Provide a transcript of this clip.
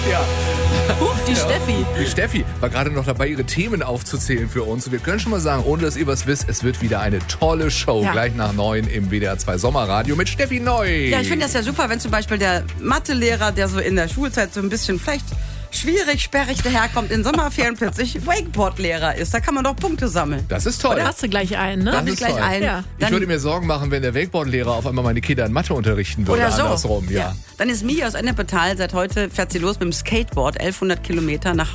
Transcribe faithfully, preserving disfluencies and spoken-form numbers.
Ja. Huch, die Ja. Steffi. Die Steffi war gerade noch dabei, ihre Themen aufzuzählen für uns. Und wir können schon mal sagen, ohne dass ihr was wisst, es wird wieder eine tolle Show. Ja. Gleich nach neun im W D R zwei Sommerradio mit Steffi Neu. Ja, ich finde das ja super, wenn zum Beispiel der Mathelehrer, der so in der Schulzeit so ein bisschen vielleicht schwierig, sperrig daherkommt, in Sommerferien plötzlich Wakeboard-Lehrer ist. Da kann man doch Punkte sammeln. Das ist toll. Da hast du gleich einen, ne? Das Hab ich ist gleich toll. einen. Ja. Ich Dann- würde mir Sorgen machen, wenn der Wakeboard-Lehrer auf einmal meine Kinder in Mathe unterrichten würde. Oder so. Andersrum, ja. Dann ist Mia aus Ennepetal. Seit heute fährt sie los mit dem Skateboard, elfhundert Kilometer nach